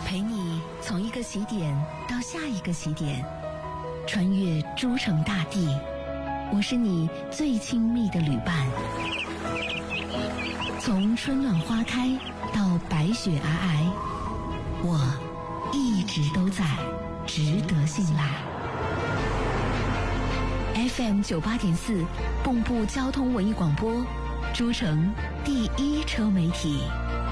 陪你从一个起点到下一个起点，穿越诸城大地，我是你最亲密的旅伴。从春暖花开到白雪皑皑，我一直都在，值得信赖。FM 98.4，蚌埠交通文艺广播，诸城第一车媒体。